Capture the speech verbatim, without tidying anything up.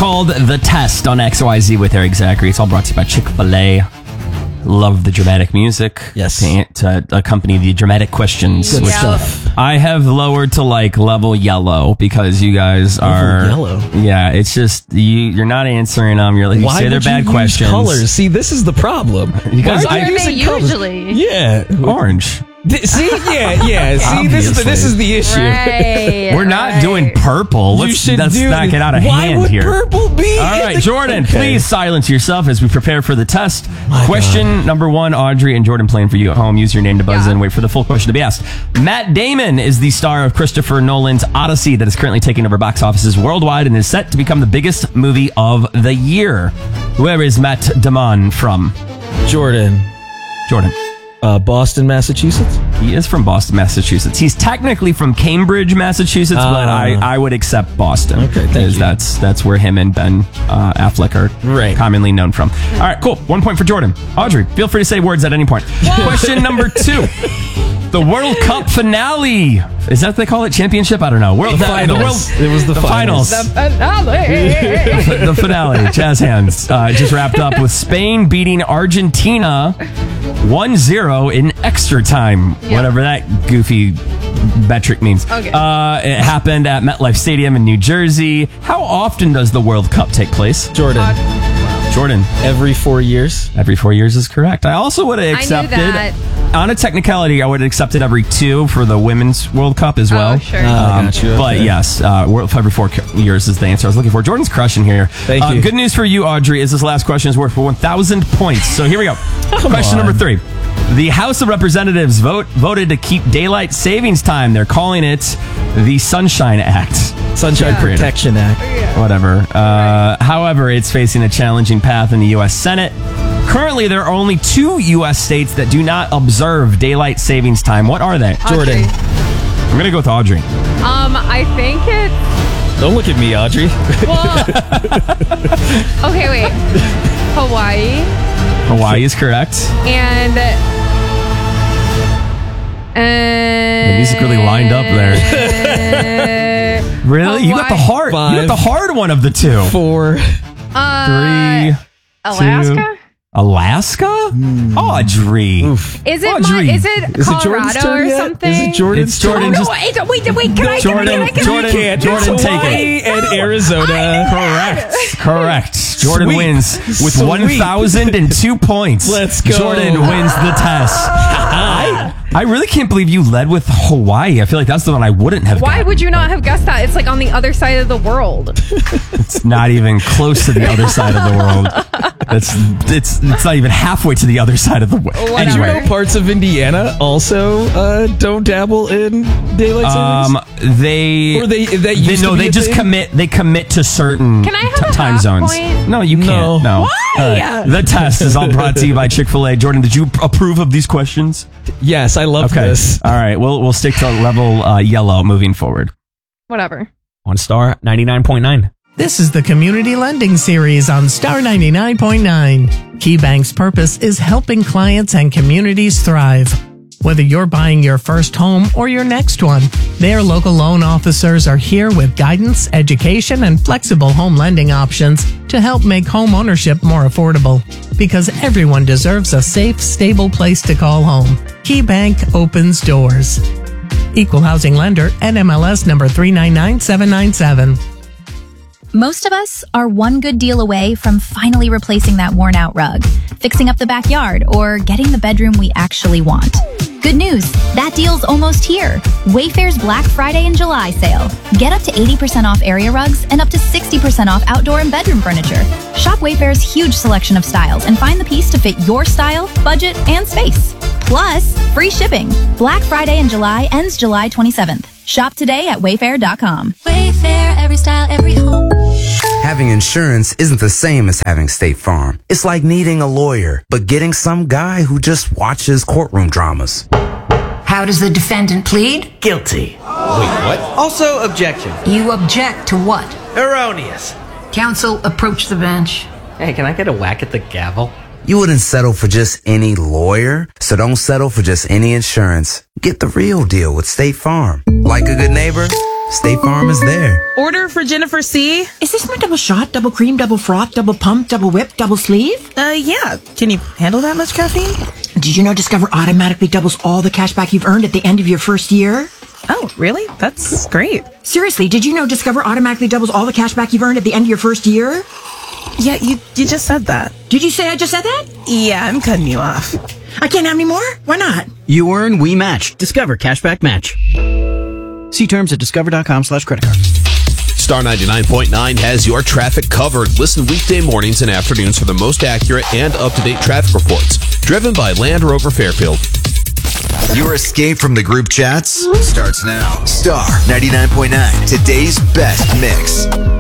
called The Test on X Y Z with Eric Zachary. It's all brought to you by Chick-fil-A. Love the dramatic music. Yes. To, to accompany the dramatic questions. Good which stuff. I have lowered to like level yellow because you guys are yellow. Yeah, it's just you. You're not answering them. You're like you Why say they're would you bad use questions. colors? See, this is the problem. You guys, Why are I- you using colors? Usually. Yeah, Orange. Th- See, yeah, yeah. See, this is the, this is the issue. Right. We're not right. doing purple. You Let's, should let's do not get out of Why hand would here. purple be? All right, Jordan, Okay. please silence yourself as we prepare for the test. My question God. number one, Audrey and Jordan playing for you at home. Use your name to buzz Yeah. in. Wait for the full question to be asked. Matt Damon is the star of Christopher Nolan's Odyssey that is currently taking over box offices worldwide and is set to become the biggest movie of the year. Where is Matt Damon from? Jordan, Jordan. uh, Boston, Massachusetts. He is from Boston, Massachusetts. He's technically from Cambridge, Massachusetts, Ah. but I, I would accept Boston. Okay, thank because you. That's that's where him and Ben uh, Affleck are Right. commonly known from. All right, cool. One point for Jordan. Audrey, feel free to say words at any point. Question number two. The World Cup finale. Is that what they call it? Championship? I don't know. World The the finals. World- It was the finals. The finale. the finale, jazz hands, uh, just wrapped up with Spain beating Argentina one zero in extra time, Yeah. whatever that goofy metric means. Okay. Uh, it happened at MetLife Stadium in New Jersey. How often does the World Cup take place? Jordan, Jordan, every four years. every four years is correct. I also would have knew accepted, that. on a technicality, I would have accepted every two for the Women's World Cup as well. Oh, sure. Ah, Um, got you. But Okay. yes, uh, world- every four cu- years is the answer I was looking for. Jordan's crushing here. Thank Uh, you. Good news for you, Audrey, is this last question is worth one thousand points. So here we go. Question on. number three. The House of Representatives vote voted to keep daylight savings time. They're calling it the Sunshine Act. Sunshine Yeah. Protection Act. Whatever. Uh, however, it's facing a challenging path in the U S Senate. Currently, there are only two U S states that do not observe daylight savings time. What are they? Jordan, Audrey. I'm going to go with Audrey. Um, I think it's don't look at me, Audrey. well. Okay, wait. Hawaii Hawaii is correct. and and The music really lined up there. Really? You got the hard. Five. You got the hard one of the two. Four. uh, Three. Alaska. Alaska? Audrey. Oof. Is it? Audrey. My, is it Is it Jordan's Colorado turn or yet? something? Is it Jordan's It's Jordan. turn? Just Wait, wait, wait. Can I? Jordan, Can I, can I, Jordan, You can't. Jordan, It's take Hawaii it. and Arizona. Correct. Correct. Jordan Sweet. wins with Sweet. one thousand two points. Let's go. Jordan wins the test. I, I really can't believe you led with Hawaii. I feel like that's the one I wouldn't have Why gotten. would you not have guessed that? It's like on the other side of the world. It's not even close to the other side of the world. It's it's it's not even halfway to the other side of the world. Whatever. Did you Anyway, know parts of Indiana also uh, don't dabble in daylight savings? um, they Or they- that they, used no, to be they a just thing? commit. They commit to certain Can I have t- a time half zones. point? No, you can't. No. No. Why? All right. The test is all brought to you by Chick-fil-A. Jordan, did you approve of these questions? Yes, I love Okay. this. All right. We'll we'll stick to level uh, yellow moving forward. Whatever. One star, ninety-nine point nine. This is the Community Lending Series on Star ninety-nine point nine. KeyBank's purpose is helping clients and communities thrive. Whether you're buying your first home or your next one, their local loan officers are here with guidance, education, and flexible home lending options to help make home ownership more affordable. Because everyone deserves a safe, stable place to call home. KeyBank opens doors. Equal housing lender, N M L S number three nine nine seven nine seven. Most of us are one good deal away from finally replacing that worn out rug, fixing up the backyard, or getting the bedroom we actually want. Good news, that deal's almost here. Wayfair's Black Friday and July sale. Get up to eighty percent off area rugs and up to sixty percent off outdoor and bedroom furniture. Shop Wayfair's huge selection of styles and find the piece to fit your style, budget, and space. Plus, free shipping. Black Friday and July ends July twenty-seventh. Shop today at wayfair dot com. Wayfair, every style, every home. Having insurance isn't the same as having State Farm. It's like needing a lawyer, but getting some guy who just watches courtroom dramas. How does the defendant plead? Guilty. Wait, what? Also, objection. You object to what? Erroneous. Counsel, approach the bench. Hey, can I get a whack at the gavel? You wouldn't settle for just any lawyer, so don't settle for just any insurance. Get the real deal with State Farm. Like a good neighbor, State Farm is there. Order for Jennifer C. Is this my double shot, double cream, double froth, double pump, double whip, double sleeve? Uh, yeah. Can you handle that much caffeine? Did you know Discover automatically doubles all the cash back you've earned at the end of your first year? Oh, really? That's great. Seriously, did you know Discover automatically doubles all the cash back you've earned at the end of your first year? Yeah, you you just said that. Did you say I just said that? Yeah, I'm cutting you off. I can't have any more? Why not? You earn, we match. Discover Cashback Match. See terms at discover.com slash credit card. Star ninety-nine point nine has your traffic covered. Listen weekday mornings and afternoons for the most accurate and up-to-date traffic reports. Driven by Land Rover Fairfield. Your escape from the group chats starts now. Star ninety-nine point nine, today's best mix.